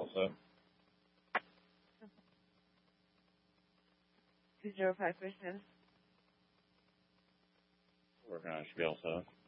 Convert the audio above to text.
set. 205 Christian. Working on it, should be all set.